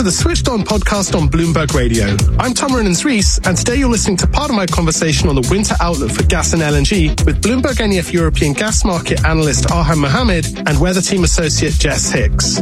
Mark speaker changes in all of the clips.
Speaker 1: to the Switched On podcast on Bloomberg Radio. I'm Tom Rennans-Rees, and today you're listening to part of my conversation on the winter outlook for gas and LNG with Bloomberg NEF European gas market analyst Arham Mohamed and weather team associate Jess Hicks.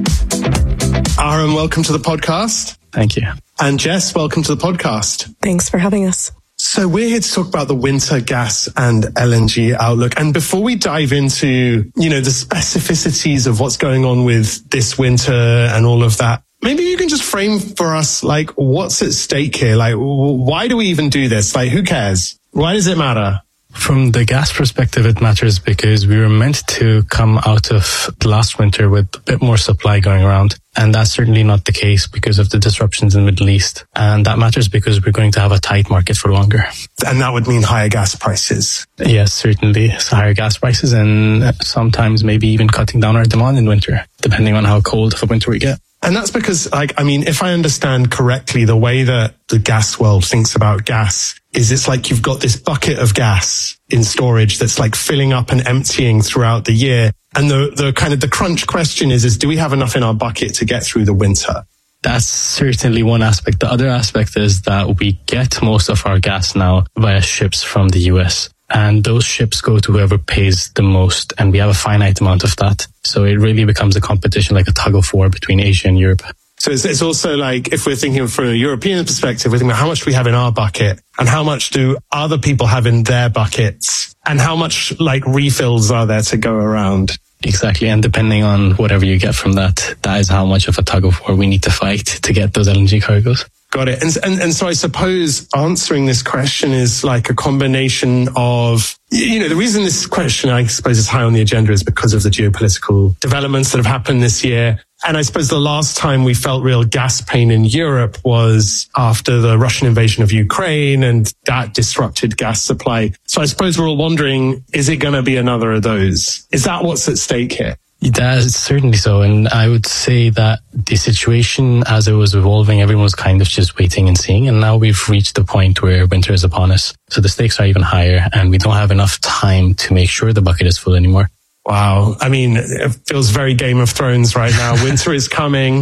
Speaker 1: Arham, welcome to the podcast.
Speaker 2: Thank you.
Speaker 1: And Jess, welcome to the podcast.
Speaker 3: Thanks for having us.
Speaker 1: So we're here to talk about the winter gas and LNG outlook. And before we dive into, the specificities of what's going on with this winter and all of that, maybe you can just frame for us, what's at stake here? Why do we even do this? Who cares? Why does it matter?
Speaker 2: From the gas perspective, it matters because we were meant to come out of the last winter with a bit more supply going around. And that's certainly not the case because of the disruptions in the Middle East. And that matters because we're going to have a tight market for longer.
Speaker 1: And that would mean higher gas prices.
Speaker 2: Yes, certainly. So higher gas prices and sometimes maybe even cutting down our demand in winter, depending on how cold of a winter we get.
Speaker 1: And that's because, if I understand correctly, the way that the gas world thinks about gas is it's like you've got this bucket of gas in storage that's filling up and emptying throughout the year. And the crunch question is do we have enough in our bucket to get through the winter?
Speaker 2: That's certainly one aspect. The other aspect is that we get most of our gas now via ships from the US. And those ships go to whoever pays the most, and we have a finite amount of that. So it really becomes a competition, like a tug of war between Asia and Europe.
Speaker 1: So it's also if we're thinking from a European perspective, we're thinking about how much do we have in our bucket and how much do other people have in their buckets and how much refills are there to go around.
Speaker 2: Exactly. And depending on whatever you get from that, that is how much of a tug of war we need to fight to get those LNG cargoes.
Speaker 1: Got it. And so I suppose answering this question is a combination of, the reason this question, I suppose, is high on the agenda is because of the geopolitical developments that have happened this year. And I suppose the last time we felt real gas pain in Europe was after the Russian invasion of Ukraine, and that disrupted gas supply. So I suppose we're all wondering, is it going to be another of those? Is that what's at stake here?
Speaker 2: That's certainly so. And I would say that the situation as it was evolving, everyone was kind of just waiting and seeing. And now we've reached the point where winter is upon us. So the stakes are even higher and we don't have enough time to make sure the bucket is full anymore.
Speaker 1: Wow. It feels very Game of Thrones right now. Winter is coming.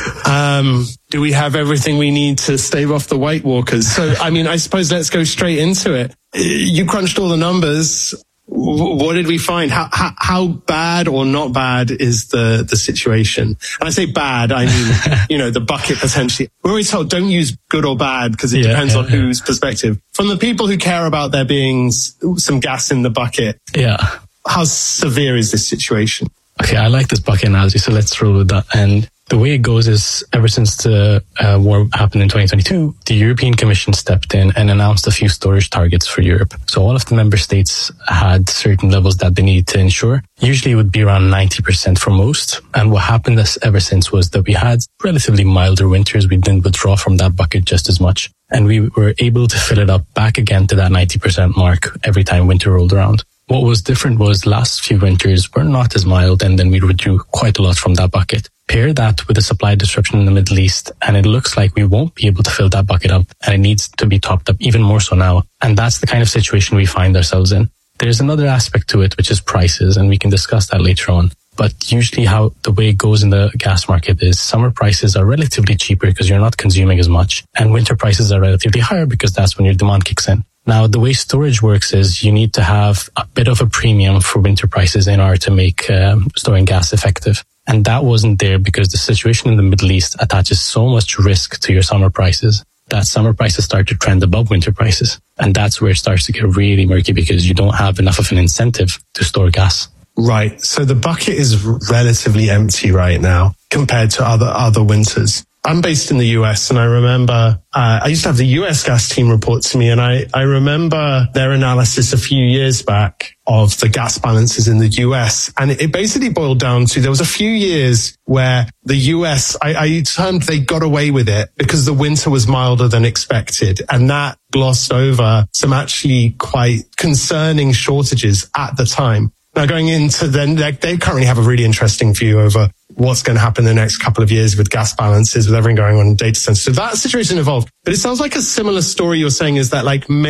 Speaker 1: Do we have everything we need to stave off the White Walkers? So, I suppose let's go straight into it. You crunched all the numbers. What did we find? How bad or not bad is the situation? And I say bad, I mean, the bucket potentially. We're always told don't use good or bad because it depends on whose perspective. From the people who care about there being some gas in the bucket.
Speaker 2: Yeah.
Speaker 1: How severe is this situation?
Speaker 2: Okay, I like this bucket analogy, so let's roll with that. And the way it goes is ever since the war happened in 2022, the European Commission stepped in and announced a few storage targets for Europe. So all of the member states had certain levels that they needed to ensure. Usually it would be around 90% for most. And what happened ever since was that we had relatively milder winters. We didn't withdraw from that bucket just as much. And we were able to fill it up back again to that 90% mark every time winter rolled around. What was different was last few winters were not as mild, and then we withdrew quite a lot from that bucket. Pair that with a supply disruption in the Middle East, and it looks like we won't be able to fill that bucket up, and it needs to be topped up even more so now. And that's the kind of situation we find ourselves in. There's another aspect to it, which is prices, and we can discuss that later on. But usually the way it goes in the gas market is summer prices are relatively cheaper because you're not consuming as much, and winter prices are relatively higher because that's when your demand kicks in. Now, the way storage works is you need to have a bit of a premium for winter prices in order to make storing gas effective. And that wasn't there because the situation in the Middle East attaches so much risk to your summer prices that summer prices start to trend above winter prices. And that's where it starts to get really murky because you don't have enough of an incentive to store gas.
Speaker 1: Right. So the bucket is relatively empty right now compared to other winters. I'm based in the US, and I remember I used to have the US gas team report to me, and I remember their analysis a few years back of the gas balances in the US. And it basically boiled down to there was a few years where the US, I termed they got away with it because the winter was milder than expected. And that glossed over some actually quite concerning shortages at the time. Now going into then, they currently have a really interesting view over what's going to happen in the next couple of years with gas balances, with everything going on in data centers. So that situation evolved. But it sounds like a similar story you're saying is that